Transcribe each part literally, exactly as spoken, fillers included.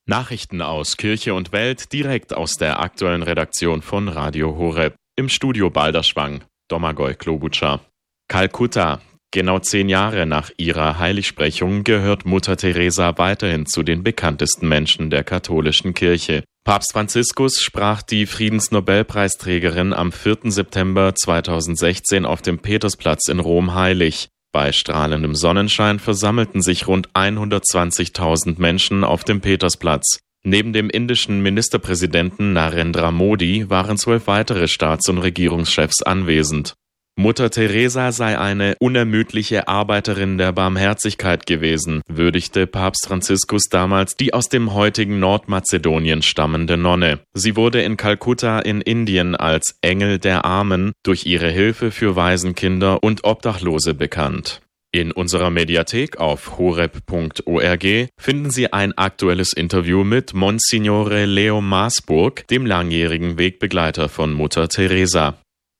Nachrichten aus Kirche und Welt direkt aus der aktuellen Redaktion von Radio Horeb. Im Studio Balderschwang, Domagoj Klobučar. Kalkutta. Genau zehn Jahre nach ihrer Heiligsprechung gehört Mutter Teresa weiterhin zu den bekanntesten Menschen der katholischen Kirche. Papst Franziskus sprach die Friedensnobelpreisträgerin am vierten September zweitausendsechzehn auf dem Petersplatz in Rom heilig. Bei strahlendem Sonnenschein versammelten sich rund hundertzwanzigtausend Menschen auf dem Petersplatz. Neben dem indischen Ministerpräsidenten Narendra Modi waren zwölf weitere Staats- und Regierungschefs anwesend. Mutter Teresa sei eine unermüdliche Arbeiterin der Barmherzigkeit gewesen, würdigte Papst Franziskus damals die aus dem heutigen Nordmazedonien stammende Nonne. Sie wurde in Kalkutta in Indien als Engel der Armen durch ihre Hilfe für Waisenkinder und Obdachlose bekannt. In unserer Mediathek auf horeb punkt org finden Sie ein aktuelles Interview mit Monsignore Leo Maasburg, dem langjährigen Wegbegleiter von Mutter Teresa.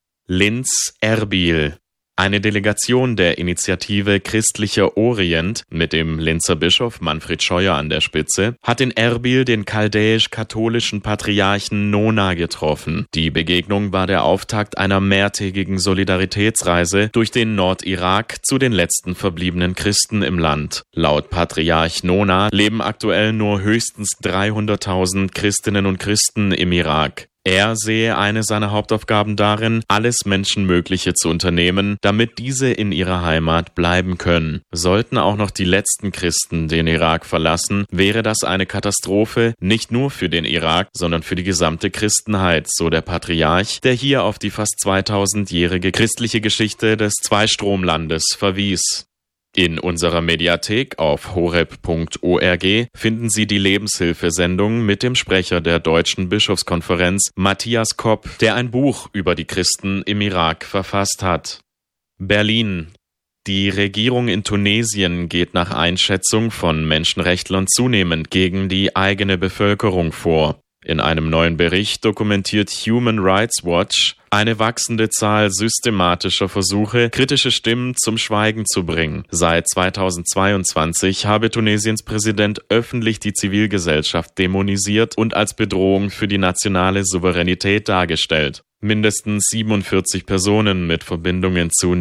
Linz-Erbil. Eine Delegation der Initiative Christlicher Orient mit dem Linzer Bischof Manfred Scheuer an der Spitze hat in Erbil den chaldäisch-katholischen Patriarchen Nona getroffen. Die Begegnung war der Auftakt einer mehrtägigen Solidaritätsreise durch den Nordirak zu den letzten verbliebenen Christen im Land. Laut Patriarch Nona leben aktuell nur höchstens dreihunderttausend Christinnen und Christen im Irak. Er sehe eine seiner Hauptaufgaben darin, alles Menschenmögliche zu unternehmen, damit diese in ihrer Heimat bleiben können. Sollten auch noch die letzten Christen den Irak verlassen, wäre das eine Katastrophe, nicht nur für den Irak, sondern für die gesamte Christenheit, so der Patriarch, der hier auf die fast zweitausendjährige christliche Geschichte des Zweistromlandes verwies. In unserer Mediathek auf horeb punkt org finden Sie die Lebenshilfesendung mit dem Sprecher der Deutschen Bischofskonferenz, Matthias Kopp, der ein Buch über die Christen im Irak verfasst hat. Berlin. Die Regierung in Tunesien geht nach Einschätzung von Menschenrechtlern zunehmend gegen die eigene Bevölkerung vor. In einem neuen Bericht dokumentiert Human Rights Watch eine wachsende Zahl systematischer Versuche, kritische Stimmen zum Schweigen zu bringen. Seit zweitausendzweiundzwanzig habe Tunesiens Präsident öffentlich die Zivilgesellschaft dämonisiert und als Bedrohung für die nationale Souveränität dargestellt. Mindestens siebenundvierzig Personen mit Verbindungen zu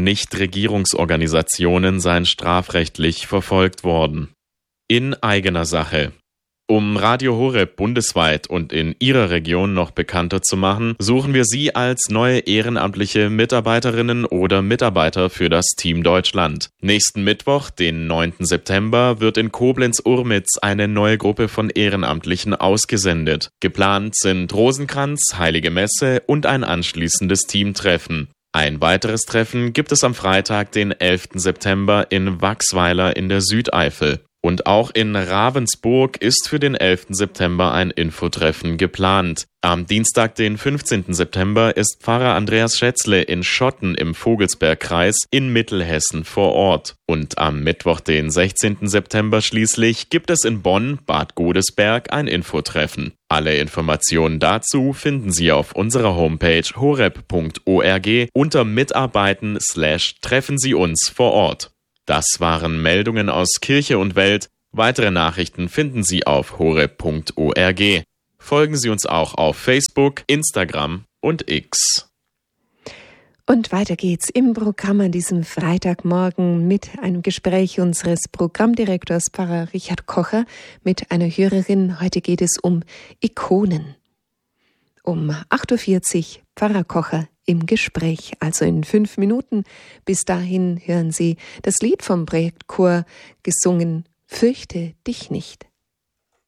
Nichtregierungsorganisationen seien strafrechtlich verfolgt worden. In eigener Sache. Um Radio Horeb bundesweit und in Ihrer Region noch bekannter zu machen, suchen wir Sie als neue ehrenamtliche Mitarbeiterinnen oder Mitarbeiter für das Team Deutschland. Nächsten Mittwoch, den neunten September, wird in Koblenz-Urmitz eine neue Gruppe von Ehrenamtlichen ausgesendet. Geplant sind Rosenkranz, Heilige Messe und ein anschließendes Teamtreffen. Ein weiteres Treffen gibt es am Freitag, den elften September in Wachsweiler in der Südeifel. Und auch in Ravensburg ist für den elften September ein Infotreffen geplant. Am Dienstag, den fünfzehnten September, ist Pfarrer Andreas Schätzle in Schotten im Vogelsbergkreis in Mittelhessen vor Ort. Und am Mittwoch, den sechzehnten September schließlich, gibt es in Bonn, Bad Godesberg, ein Infotreffen. Alle Informationen dazu finden Sie auf unserer Homepage horeb punkt org unter Mitarbeiten slash treffen Sie uns vor Ort. Das waren Meldungen aus Kirche und Welt. Weitere Nachrichten finden Sie auf horeb punkt org. Folgen Sie uns auch auf Facebook, Instagram und X. Und weiter geht's im Programm an diesem Freitagmorgen mit einem Gespräch unseres Programmdirektors Pfarrer Richard Kocher mit einer Hörerin. Heute geht es um Ikonen. Um acht Uhr vierzig Pfarrer Kocher im Gespräch, also in fünf Minuten. Bis dahin hören Sie das Lied vom Projektchor gesungen, Fürchte dich nicht.